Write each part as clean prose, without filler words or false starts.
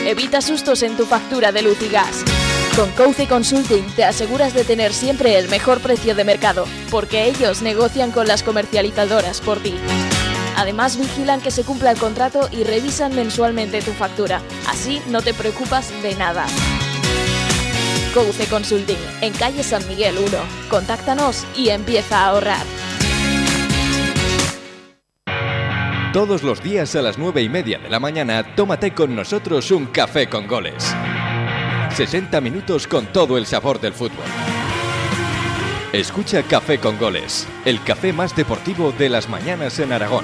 Evita sustos en tu factura de luz y gas. Con Couce Consulting te aseguras de tener siempre el mejor precio de mercado, porque ellos negocian con las comercializadoras por ti. Además, vigilan que se cumpla el contrato y revisan mensualmente tu factura. Así no te preocupas de nada. Couce Consulting, en calle San Miguel 1. Contáctanos y empieza a ahorrar. Todos los días a las 9:30 de la mañana, tómate con nosotros un café con goles. 60 minutos con todo el sabor del fútbol. Escucha Café con Goles, el café más deportivo de las mañanas en Aragón.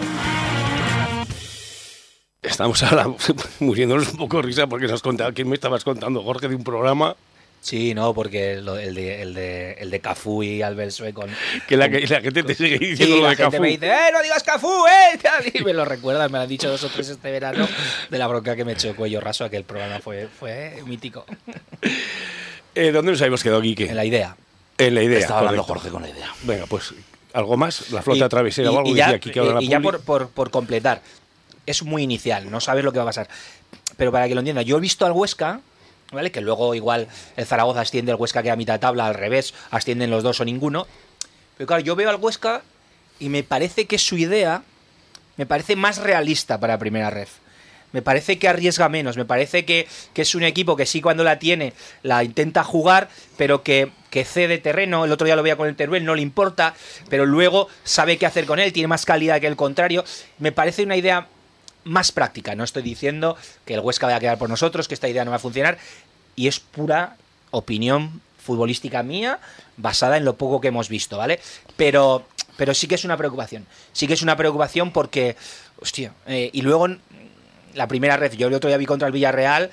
Estamos ahora muriéndonos un poco de risa porque nos contaba, ¿quién me estabas contando, Jorge, de un programa? Sí, no, porque el de Cafú y Albert Sue con... Que la gente te sigue diciendo lo de Cafú. Sí, la gente me dice, no digas Cafú, Y me lo recuerdan, me lo han dicho 2 o 3 este verano, de la bronca que me echó Cuello Raso, aquel programa fue mítico. ¿Dónde nos habíamos quedado, Quique? En la idea. En la idea. Estaba hablando Jorge con la idea. Venga, pues, ¿algo más? ¿La flota travesera o algo? Y ya por completar, es muy inicial, no sabes lo que va a pasar. Pero para que lo entiendas, yo he visto al Huesca, ¿vale? Que luego igual el Zaragoza asciende, el Huesca queda a mitad de tabla, al revés, ascienden los dos o ninguno. Pero claro, yo veo al Huesca y me parece que su idea me parece más realista para Primera Ref. Me parece que arriesga menos, me parece que es un equipo que sí, cuando la tiene, la intenta jugar, pero que cede terreno. El otro día lo veía con el Teruel, no le importa, pero luego sabe qué hacer con él, tiene más calidad que el contrario. Me parece una idea más práctica. No estoy diciendo que el Huesca vaya a quedar por nosotros, que esta idea no va a funcionar, y es pura opinión futbolística mía, basada en lo poco que hemos visto, ¿vale? Pero sí que es una preocupación. Sí que es una preocupación porque, hostia, y luego la Primera Red, yo el otro día vi contra el Villarreal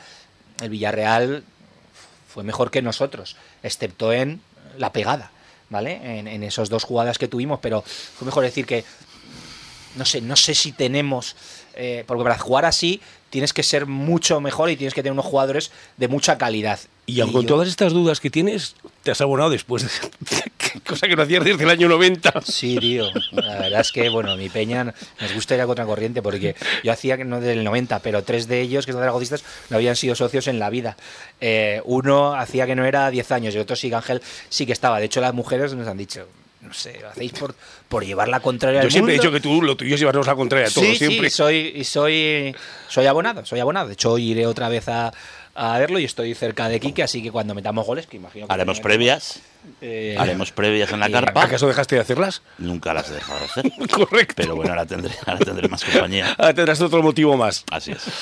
fue mejor que nosotros, excepto en la pegada, ¿vale? En esas 2 jugadas que tuvimos, pero fue mejor decir que no sé si tenemos, porque para jugar así tienes que ser mucho mejor y tienes que tener unos jugadores de mucha calidad. Y aun con todas estas dudas que tienes, te has abonado después de cosa que no hacías desde el año 90. Sí, tío. La verdad es que, bueno, mi peña nos gusta ir a contracorriente porque yo hacía que no del 90, pero 3 de ellos, que son zaragocistas, no habían sido socios en la vida. Uno hacía que no era 10 años y otro sí, Ángel sí que estaba. De hecho, las mujeres nos han dicho, no sé, lo hacéis por llevar la contraria al mundo. Yo siempre he dicho que tú, lo tuyo es llevarnos la contraria a todos. Sí, siempre. Sí, soy abonado. De hecho, hoy iré otra vez a verlo y estoy cerca de Quique, así que cuando metamos goles, que imagino que... Haremos previas en la carpa. ¿Acaso dejaste de hacerlas? Nunca las he dejado de hacer. Correcto. Pero bueno, ahora tendré más compañía. Ahora tendrás otro motivo más. Así es.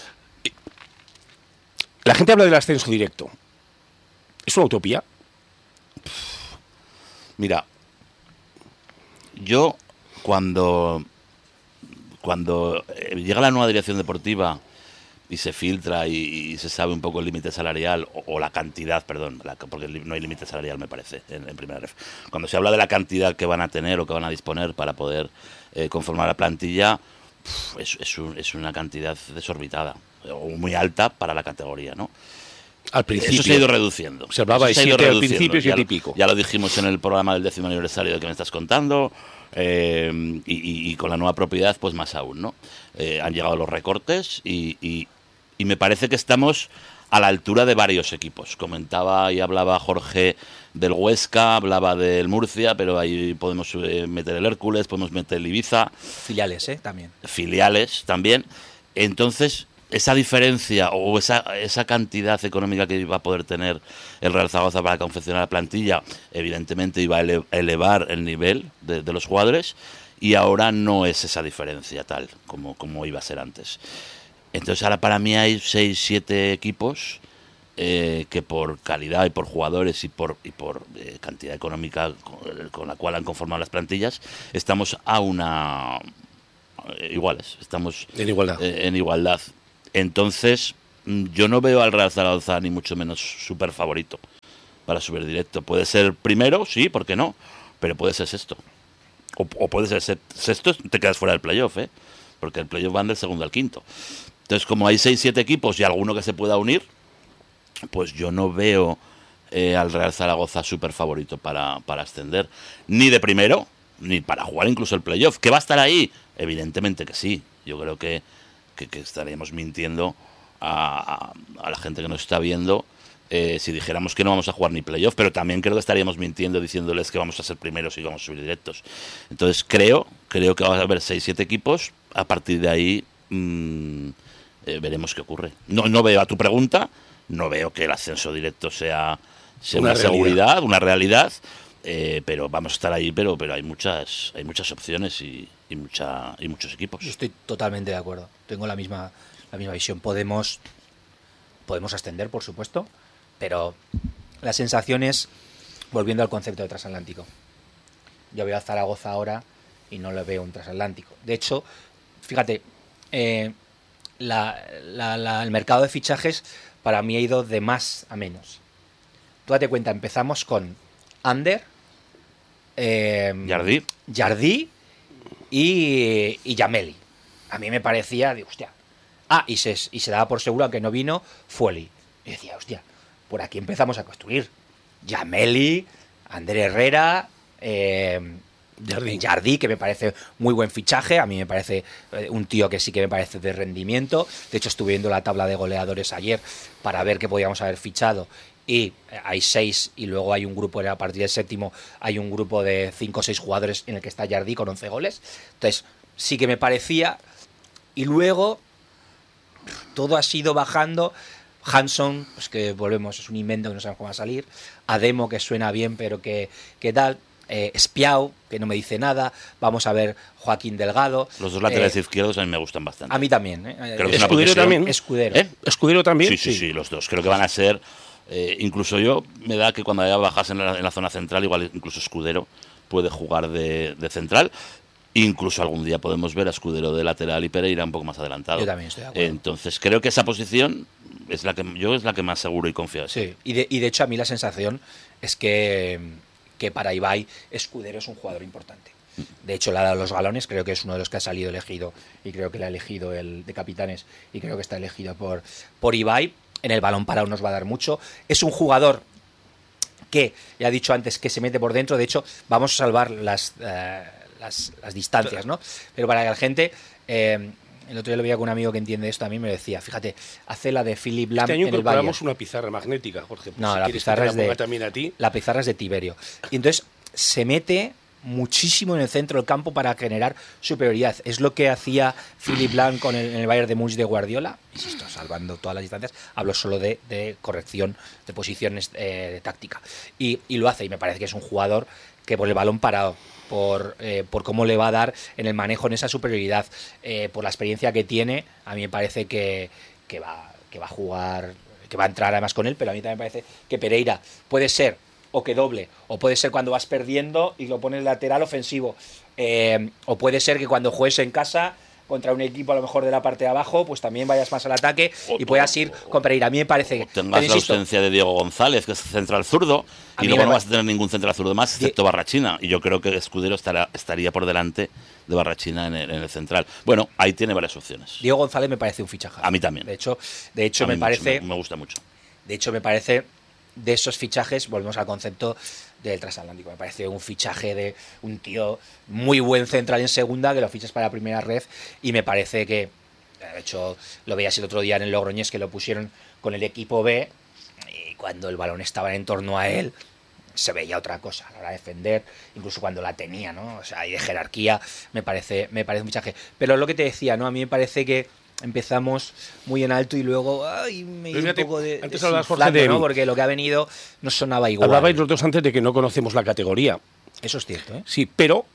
La gente habla del ascenso directo. ¿Es una utopía? Mira, yo cuando llega la nueva dirección deportiva y se filtra y se sabe un poco el límite salarial o la cantidad, perdón, porque no hay límite salarial, me parece, en Primera Ref. Cuando se habla de la cantidad que van a tener o que van a disponer para poder conformar la plantilla, es una cantidad desorbitada o muy alta para la categoría, ¿no? Al principio. Eso se ha ido reduciendo. Se hablaba de 7 al principio, 7 y pico. Ya lo dijimos en el programa del 10º aniversario que me estás contando, y con la nueva propiedad, pues más aún, ¿no? Han llegado los recortes y me parece que estamos a la altura de varios equipos. Comentaba y hablaba Jorge del Huesca, hablaba del Murcia, pero ahí podemos meter el Hércules, podemos meter el Ibiza. Filiales, también. Filiales también. Entonces, esa diferencia o esa cantidad económica que iba a poder tener el Real Zaragoza para confeccionar la plantilla, evidentemente iba a elevar el nivel de los jugadores, y ahora no es esa diferencia tal como iba a ser antes. Entonces ahora para mí hay 6, 7 equipos que por calidad y por jugadores y por cantidad económica con la cual han conformado las plantillas, estamos iguales, estamos en igualdad. Entonces, yo no veo al Real Zaragoza ni mucho menos súper favorito para subir directo. Puede ser primero, sí, ¿por qué no? Pero puede ser sexto. O puede ser sexto, te quedas fuera del playoff, porque el playoff van del segundo al quinto. Entonces, como hay 6, 7 equipos y alguno que se pueda unir, pues yo no veo al Real Zaragoza súper favorito para ascender. Ni de primero, ni para jugar incluso el playoff. ¿Que va a estar ahí? Evidentemente que sí. Yo creo que estaríamos mintiendo a la gente que nos está viendo si dijéramos que no vamos a jugar ni playoff, pero también creo que estaríamos mintiendo diciéndoles que vamos a ser primeros y vamos a subir directos. Entonces creo que va a haber 6-7 equipos. A partir de ahí veremos qué ocurre. No veo, a tu pregunta, no veo que el ascenso directo sea una seguridad, una realidad, pero vamos a estar ahí, pero hay muchas opciones y muchos equipos. Yo estoy totalmente de acuerdo. Tengo la misma visión. Podemos ascender, por supuesto, pero la sensación es, volviendo al concepto de transatlántico, yo veo a Zaragoza ahora y no le veo un transatlántico. De hecho, fíjate, el mercado de fichajes para mí ha ido de más a menos. Tú date cuenta, empezamos con Ander, Jardí y Yameli. A mí me parecía, digo, hostia. Y se daba por seguro, aunque no vino, Fueli. Y decía, hostia, por aquí empezamos a construir. Yameli, Ander Herrera, Jardí, que me parece muy buen fichaje. A mí me parece un tío que sí que me parece de rendimiento. De hecho, estuve viendo la tabla de goleadores ayer para ver qué podíamos haber fichado. Y hay 6, y luego hay un grupo, a partir del 7º, hay un grupo de 5 o 6 jugadores en el que está Jardí con 11 goles. Entonces, sí que me parecía. Y luego todo ha sido bajando. Hanson, pues que volvemos, es un invento que no sabemos cómo va a salir. Ademo, que suena bien, pero que tal. Espiau, que no me dice nada. Vamos a ver Joaquín Delgado. Los dos laterales izquierdos a mí me gustan bastante. A mí también. Creo que Escudero también. Escudero también. Sí, los dos. Creo que van a ser. Incluso yo me da que cuando haya bajas en la zona central, igual incluso Escudero puede jugar de central. Incluso algún día podemos ver a Escudero de lateral y Pereira un poco más adelantado. Yo también estoy de acuerdo. Entonces creo que esa posición es la que más seguro y confío. Sí, y de hecho a mí la sensación es que para Ibai Escudero es un jugador importante. De hecho, le ha dado los galones, creo que es uno de los que ha salido elegido, y creo que le ha elegido el de capitanes, y creo que está elegido por Ibai. En el balón parado nos va a dar mucho. Es un jugador que, ya he dicho antes, que se mete por dentro. De hecho, vamos a salvar las distancias, ¿no? Pero para que la gente... el otro día lo veía con un amigo que entiende esto, a mí me decía, fíjate, hace la de Philip Lam en el Bayern. Incorporamos una pizarra magnética, Jorge. No, la pizarra es de Tiberio. Y entonces se mete muchísimo en el centro del campo para generar superioridad. Es lo que hacía Philip Lam en el Bayern de Múnich de Guardiola. Insisto, salvando todas las distancias. Hablo solo de corrección de posiciones de táctica. Y lo hace, y me parece que es un jugador que por el balón parado, por cómo le va a dar en el manejo, en esa superioridad, por la experiencia que tiene, a mí me parece que va a jugar, que va a entrar además con él. Pero a mí también me parece que Pereira puede ser o que doble, o puede ser cuando vas perdiendo y lo pones lateral ofensivo, o puede ser que cuando juegues en casa contra un equipo a lo mejor de la parte de abajo, pues también vayas más al ataque y puedas ir con Pereira. A mí me parece que... Tengas la ausencia de Diego González, que es central zurdo, y luego no vas a tener ningún central zurdo más, excepto Barrachina. Y yo creo que Escudero estaría por delante de Barrachina en el central. Bueno, ahí tiene varias opciones. Diego González me parece un fichaje. A mí también. De hecho me parece... Me gusta mucho. De hecho, me parece... De esos fichajes, volvemos al concepto del transatlántico. Me parece un fichaje de un tío muy buen central en segunda, que lo fichas para la primera red, y me parece que, de hecho, lo veías el otro día en el Logroñés, que lo pusieron con el equipo B, y cuando el balón estaba en torno a él, se veía otra cosa a la hora de defender, incluso cuando la tenía, ¿no? O sea, y de jerarquía, me parece un fichaje. Pero lo que te decía, ¿no? A mí me parece que empezamos muy en alto y luego me dio un poco de antes hablabas, Jorge, ¿no? Porque lo que ha venido no sonaba igual. Hablabais los dos antes de que no conocemos la categoría. Eso es cierto, ¿eh? Sí, pero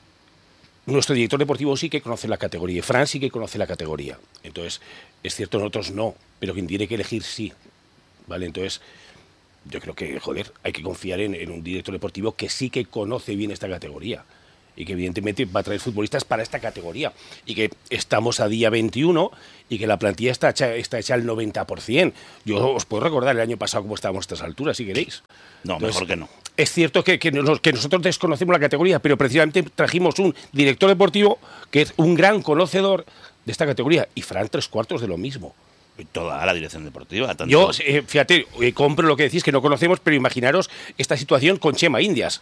nuestro director deportivo sí que conoce la categoría, y Fran sí que conoce la categoría. Entonces, es cierto, nosotros no, pero quien tiene que elegir sí. ¿Vale? Entonces, yo creo que, hay que confiar en un director deportivo que sí que conoce bien esta categoría, y que evidentemente va a traer futbolistas para esta categoría, y que estamos a día 21 y que la plantilla está hecha al 90%. Yo os puedo recordar el año pasado cómo estábamos a estas alturas, si queréis. No, entonces, mejor que no. Es cierto que nosotros desconocemos la categoría, pero precisamente trajimos un director deportivo que es un gran conocedor de esta categoría, y Fran 3/4 de lo mismo. Toda la dirección deportiva. Tanto... Yo, fíjate, compro lo que decís, que no conocemos, pero imaginaros esta situación con Chema Indias.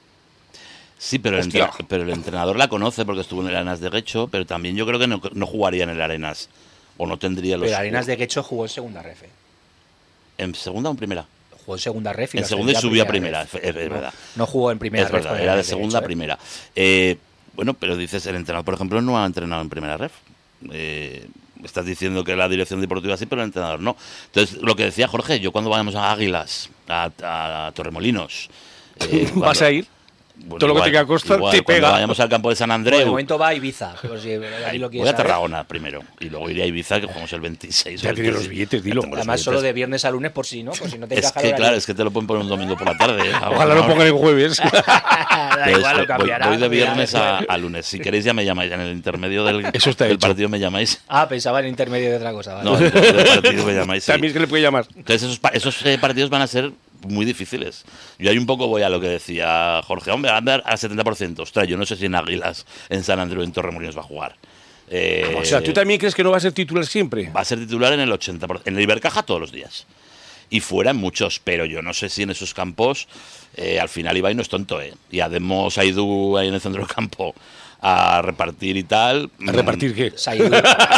Sí, pero el entrenador la conoce porque estuvo en el Arenas de Guecho, pero también yo creo que no jugaría en el Arenas o no tendría los... Pero Arenas de Guecho jugó en segunda ref. ¿En segunda o en primera? Jugó en segunda ref. En segunda y subió a primera, es verdad. No jugó en primera es ref. Verdad, era de segunda a primera. Bueno, pero dices, el entrenador, por ejemplo, no ha entrenado en primera ref. Estás diciendo que la dirección deportiva sí, pero el entrenador no. Entonces, lo que decía Jorge, yo cuando vayamos a Águilas, a Torremolinos... ¿Vas a ir? Bueno, todo lo que tenga costa te pega. Cuando vayamos al campo de San Andreu... Bueno, de momento va a Ibiza. Pues si ahí lo voy a Tarragona primero y luego iré a Ibiza, que jugamos el 26. Ya tienes los billetes, dilo. Además, solo de viernes a lunes por si no te es encaja que, el claro, es que te lo pueden poner un domingo por la tarde. Ojalá lo pongan el jueves. Da igual, lo cambiará. Voy de viernes a lunes. Si queréis ya me llamáis. En el intermedio del partido me llamáis. Pensaba en intermedio de otra cosa. Vale. No, en el partido me llamáis. Sí. También es que le puede llamar. Entonces esos partidos van a ser muy difíciles. Yo ahí un poco voy a lo que decía Jorge. Hombre, Ander al 70%. Ostras, yo no sé si en Águilas, en San Andreu, en Torremolinos va a jugar. O sea, ¿tú también crees que no va a ser titular siempre? Va a ser titular en el 80%. En el Ibercaja todos los días. Y fuera en muchos, pero yo no sé si en esos campos al final Ibai no es tonto, y Ademo Saidú ahí en el centro del campo a repartir y tal. ¿A repartir qué? Saidú.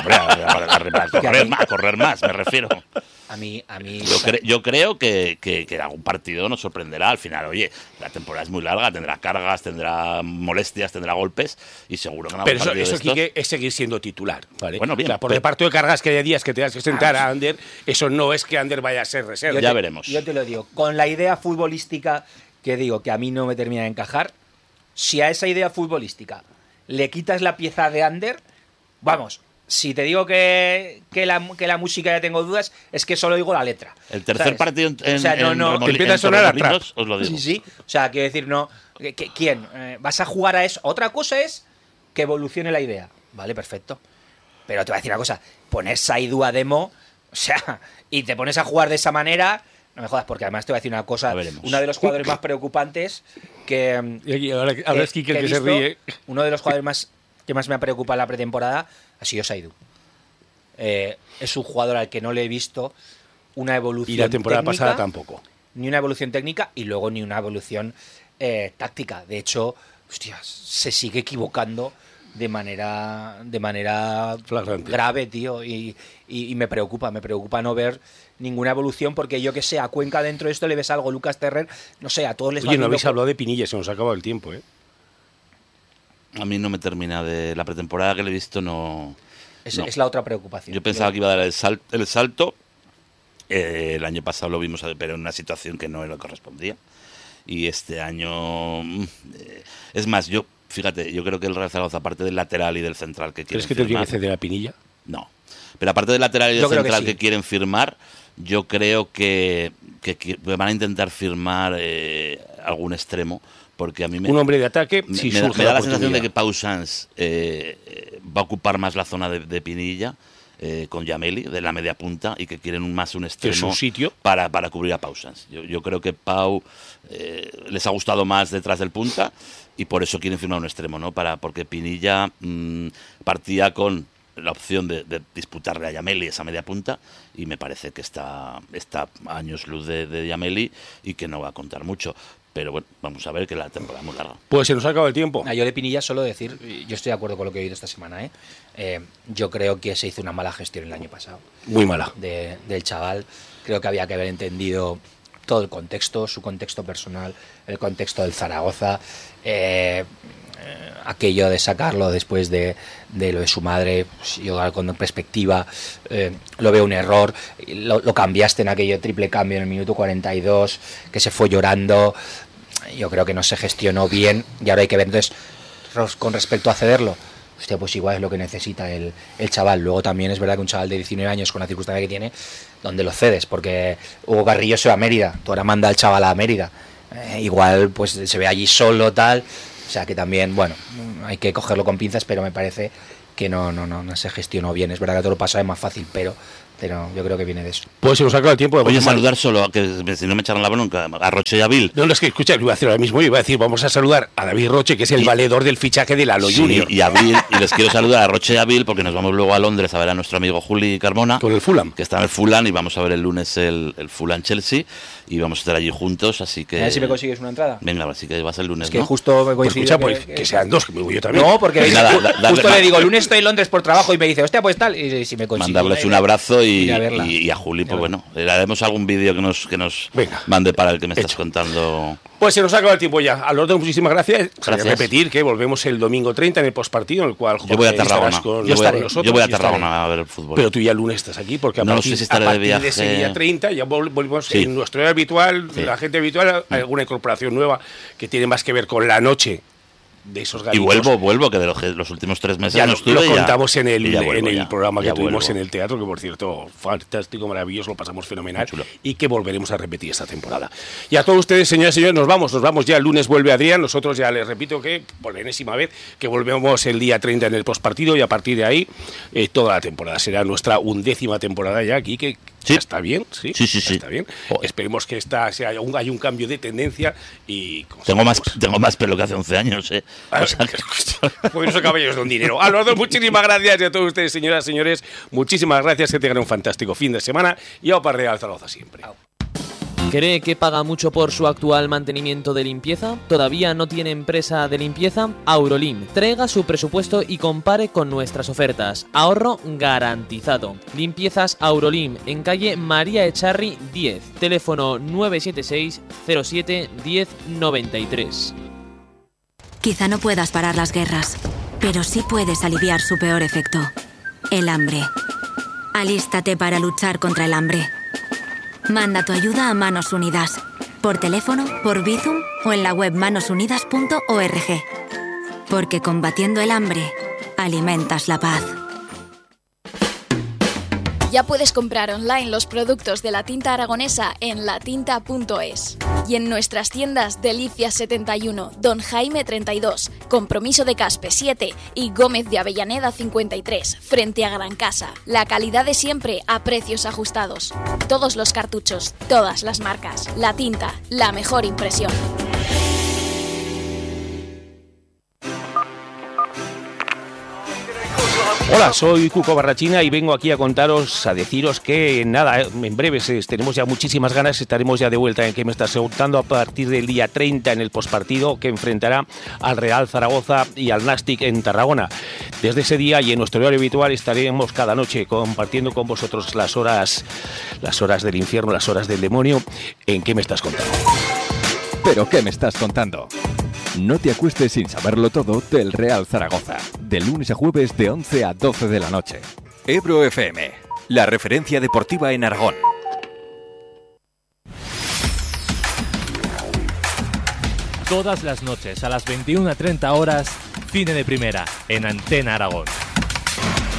A correr más, me refiero. A mí yo creo que algún partido nos sorprenderá al final. Oye, la temporada es muy larga, tendrá cargas, tendrá molestias, tendrá golpes y seguro que no. Pero eso Quique, es seguir siendo titular, ¿vale? Bueno, bien. O sea, por reparto de cargas que haya días que tengas que sentar a Ander, eso no es que Ander vaya a ser reserva. Ya veremos. Yo te lo digo, con la idea futbolística que digo que a mí no me termina de encajar, si a esa idea futbolística le quitas la pieza de Ander, vamos. Si te digo que la música ya tengo dudas, es que solo digo la letra. El tercer partido en que empieza a sonar a trap. Os lo digo. Sí. O sea, quiero decir, no. ¿Quién? ¿Vas a jugar a eso? Otra cosa es que evolucione la idea. Vale, perfecto. Pero te voy a decir una cosa. Poner Saidú a Demo, o sea, y te pones a jugar de esa manera, no me jodas, porque además te voy a decir una cosa. Uno de los jugadores más preocupantes que. Y ahora es Quique el que se ríe. Uno de los jugadores que más me ha preocupado en la pretemporada ha sido Saidú. Es un jugador al que no le he visto una evolución técnica. Y la temporada técnica, pasada tampoco. Ni una evolución técnica y luego ni una evolución táctica. De hecho, hostias, se sigue equivocando de manera flagrante, grave, tío. Y me preocupa no ver ninguna evolución, porque yo que sé, a Cuenca dentro de esto le ves algo, Lucas Terrer, no sé, a todos les va. Oye, no habéis hablado de Pinilla, se nos ha acabado el tiempo, A mí no me termina de la pretemporada que le he visto, no. Es la otra preocupación. Yo pensaba que iba a dar el salto. El año pasado lo vimos, pero en una situación que no le correspondía. Y este año... es más, fíjate, yo creo que el Real Zaragoza, aparte del lateral y del central que quieren ¿Crees que te tiene que ceder a Pinilla? No. Pero aparte del lateral y del central que quieren firmar, yo creo que van a intentar firmar algún extremo. Porque a mí un hombre de ataque, me da la sensación de que Pau Sanz va a ocupar más la zona de Pinilla con Yameli, de la media punta, y que quieren un extremo sitio para cubrir a Pau Sanz. Yo creo que Pau les ha gustado más detrás del punta y por eso quieren firmar un extremo, ¿no? Porque Pinilla partía con la opción de disputarle a Yameli esa media punta y me parece que está a años luz de Yameli y que no va a contar mucho. Pero bueno, vamos a ver, que la temporada es muy larga. Pues se nos ha acabado el tiempo. Yo de Pinilla solo decir, yo estoy de acuerdo con lo que he oído esta semana, yo creo que se hizo una mala gestión el año pasado. Muy mala. Del chaval. Creo que había que haber entendido todo el contexto, su contexto personal, el contexto del Zaragoza, aquello de sacarlo después de lo de su madre, pues yo con perspectiva lo veo un error. Lo cambiaste en aquello triple cambio en el minuto 42, que se fue llorando. Yo creo que no se gestionó bien y ahora hay que ver. Entonces, con respecto a cederlo, hostia, pues igual es lo que necesita el chaval. Luego también es verdad que un chaval de 19 años con la circunstancia que tiene, ¿dónde lo cedes? Porque Hugo Carrillo se va a Mérida, tú ahora manda al chaval a Mérida, igual pues se ve allí solo, tal. O sea que también, bueno, hay que cogerlo con pinzas, pero me parece que no se gestionó bien. Es verdad que todo lo pasado es más fácil, pero Pero yo creo que viene de eso. Pues se nos ha acabado el tiempo. Voy a saludar solo, que si no me echaron la bronca, a Roche y a Bill. No, es que escucha, lo iba a hacer ahora mismo. Yo iba a decir, vamos a saludar a David Roche, que es el valedor del fichaje de Lalo Junior. Y a Bill, y les quiero saludar a Roche y a Bill, porque nos vamos luego a Londres a ver a nuestro amigo Juli Carmona. Con el Fulham. Que está en el Fulham, y vamos a ver el lunes el Fulham-Chelsea, y vamos a estar allí juntos, así que... A ver si me consigues una entrada. Venga, así que vas el lunes, es que ¿no? justo me coincide Pues escucha, que sean dos, que me voy yo también. No, porque nada, justo le digo, lunes estoy en Londres por trabajo, y me dice, hostia, pues tal, y si me consigue... Mandarles un abrazo y a a Juli, pues bueno, le haremos algún vídeo que nos Venga, mande para el que me estás contando. Pues se nos ha acabado el tiempo ya. A los dos, muchísimas gracias. Gracias. Repetir que volvemos el domingo 30 en el postpartido, en el cual Yo voy a Tarragona. Yo voy a Tarragona a ver el fútbol. Pero tú ya el lunes estás aquí, porque a partir de ese día 30 ya volvemos en nuestro día habitual, la gente habitual, alguna incorporación nueva que tiene más que ver con la noche de esos galitos. Y vuelvo, que de los últimos 3 meses ya no estuve. Lo contamos en el programa que tuvimos vuelvo. en el teatro, que por cierto, fantástico, maravilloso, lo pasamos fenomenal, y que volveremos a repetir esta temporada. Y a todos ustedes, señoras y señores, nos vamos ya. El lunes vuelve Adrián, nosotros ya les repito que, por la enésima vez, que volvemos el día 30 en el postpartido, y a partir de ahí, toda la temporada. Será nuestra 11ª temporada ya aquí, que ¿Sí? Está bien, sí. Está bien. Esperemos que haya un cambio de tendencia y... Tengo más pelo que hace 11 años, ¿eh? O sea que... Pues esos caballos de un dinero. A los dos, muchísimas gracias, y a todos ustedes, señoras y señores, muchísimas gracias, que tengan un fantástico fin de semana, y a Real Zaragoza siempre. ¿Cree que paga mucho por su actual mantenimiento de limpieza? ¿Todavía no tiene empresa de limpieza? Aurolim. Traiga su presupuesto y compare con nuestras ofertas. Ahorro garantizado. Limpiezas Aurolim, en calle María Echarri 10. Teléfono 976 07 10 93. Quizá no puedas parar las guerras, pero sí puedes aliviar su peor efecto: el hambre. Alístate para luchar contra el hambre. Manda tu ayuda a Manos Unidas, por teléfono, por Bizum o en la web manosunidas.org. Porque combatiendo el hambre, alimentas la paz. Ya puedes comprar online los productos de la tinta aragonesa en latinta.es. Y en nuestras tiendas Delicias 71, Don Jaime 32, Compromiso de Caspe 7 y Gómez de Avellaneda 53, frente a Gran Casa. La calidad de siempre a precios ajustados. Todos los cartuchos, todas las marcas. La Tinta, la mejor impresión. Hola, soy Cuco Barrachina y vengo aquí a deciros que nada, en breves tenemos ya muchísimas ganas, estaremos ya de vuelta en Que me estás preguntando a partir del día 30 en el postpartido, que enfrentará al Real Zaragoza y al Nàstic en Tarragona. Desde ese día y en nuestro horario habitual estaremos cada noche compartiendo con vosotros las horas del infierno, las horas del demonio en ¿Qué me estás contando? ¿Pero qué me estás contando? No te acuestes sin saberlo todo del Real Zaragoza. De lunes a jueves de 11 a 12 de la noche. Ebro FM, la referencia deportiva en Aragón. Todas las noches a las 21:30 horas, Cine de Primera, en Antena Aragón.